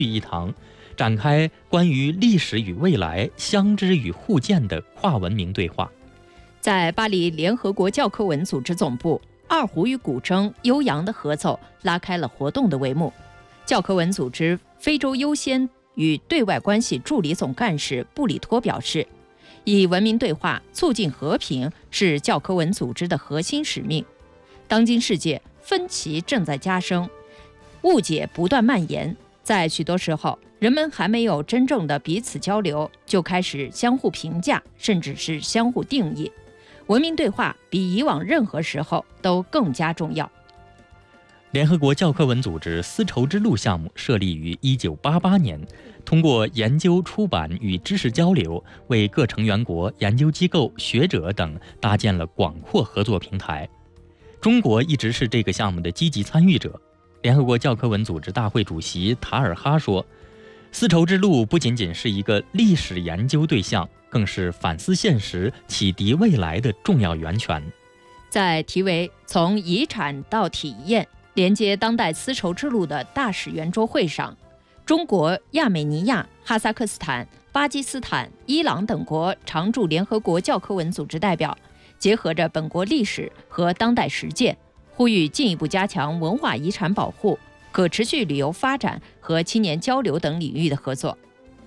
聚一堂，展开关于历史与未来、相知与互鉴的跨文明对话。 在巴黎联合国教科文组织总部，二胡与古筝悠扬的合奏拉开了活动的帷幕。教科文组织非洲优先与对外关系助理总干事布里托表示，以文明对话促进和平是教科文组织的核心使命。当今世界分歧正在加深，误解不断蔓延，在许多时候，人们还没有真正的彼此交流，就开始相互评价，甚至是相互定义。文明对话比以往任何时候都更加重要。 联合国教科文组织丝绸之路项目设立于1988年，通过研究、出版与知识交流，为各成员国、研究机构、学者等搭建了广阔合作平台。中国一直是这个项目的积极参与者。联合国教科文组织大会主席塔尔哈说，丝绸之路不仅仅是一个历史研究对象，更是反思现实、启迪未来的重要源泉。 在题为“从遗产到体验，连接当代丝绸之路”的大使圆桌会上，中国、亚美尼亚、哈萨克斯坦、巴基斯坦、伊朗等国常驻联合国教科文组织代表，结合着本国历史和当代实践，呼吁进一步加强文化遗产保护、可持续旅游发展和青年交流等领域的合作。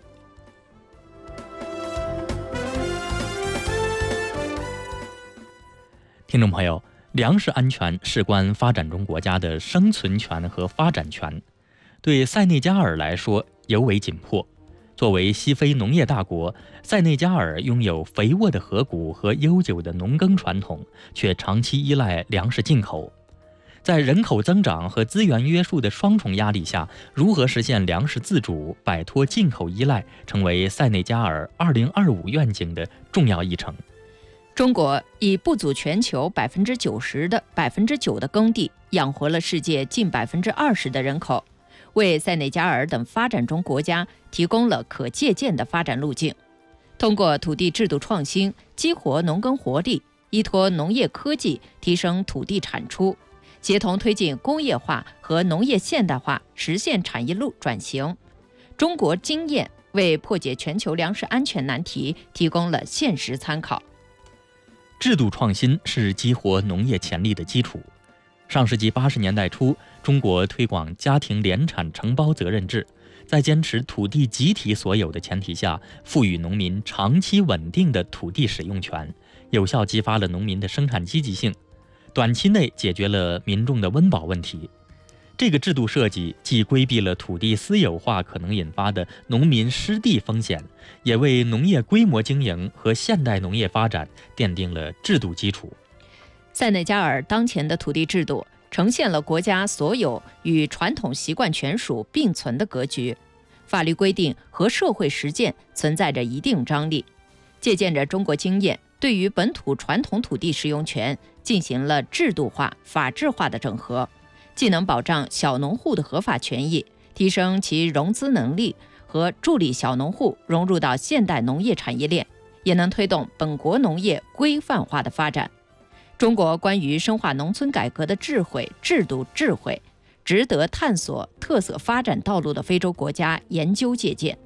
听众朋友，粮食安全事关发展中国家的生存权和发展权，对塞内加尔来说尤为紧迫。作为西非农业大国，塞内加尔拥有肥沃的河谷和悠久的农耕传统，却长期依赖粮食进口。在人口增长和资源约束的双重压力下，如何实现粮食自主、摆脱进口依赖，成为塞内加尔2025愿景的重要议程。 中国以不足全球90%的耕地，养活了世界近20%的人口，为塞内加尔等发展中国家提供了可借鉴的发展路径。通过土地制度创新，激活农耕活力，依托农业科技提升土地产出，协同推进工业化和农业现代化，实现产业路转型。中国经验为破解全球粮食安全难题提供了现实参考。 制度创新是激活农业潜力的基础。上世纪80年代初，中国推广家庭联产承包责任制，在坚持土地集体所有的前提下，赋予农民长期稳定的土地使用权，有效激发了农民的生产积极性，短期内解决了民众的温饱问题。这个制度设计既规避了土地私有化可能引发的农民失地风险，也为农业规模经营和现代农业发展奠定了制度基础。 塞内加尔当前的土地制度呈现了国家所有与传统习惯权属并存的格局，法律规定和社会实践存在着一定张力。借鉴着中国经验，对于本土传统土地使用权进行了制度化、法治化的整合，既能保障小农户的合法权益，提升其融资能力和助力小农户融入到现代农业产业链，也能推动本国农业规范化的发展。中国关于深化农村改革的制度智慧，值得探索特色发展道路的非洲国家研究借鉴。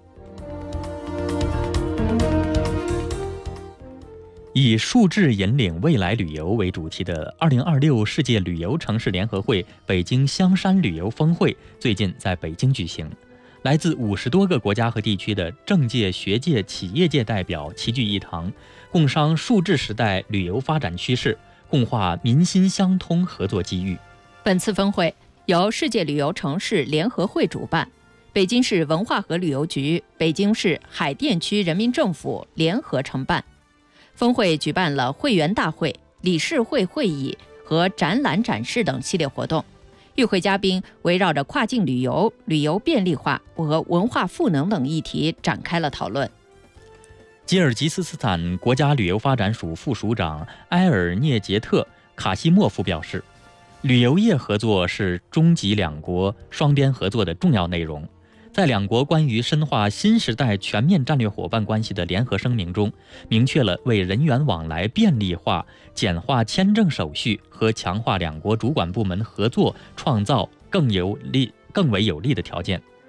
以数字引领未来旅游为主题的2026世界旅游城市联合会北京香山旅游峰会最近在北京举行，来自50多个国家和地区的政界、学界、企业界代表齐聚一堂，共商数字时代旅游发展趋势，共话民心相通合作机遇。 本次峰会由世界旅游城市联合会主办，北京市文化和旅游局、北京市海淀区人民政府联合承办。峰会举办了会员大会、理事会会议和展览展示等系列活动。与会嘉宾围绕着跨境旅游、旅游便利化和文化赋能等议题展开了讨论。 吉尔吉斯斯坦国家旅游发展署副署长埃尔涅杰特·卡西莫夫表示，旅游业合作是中吉两国双边合作的重要内容。在两国关于深化新时代全面战略伙伴关系的联合声明中，明确了为人员往来便利化、简化签证手续和强化两国主管部门合作创造更为有利的条件。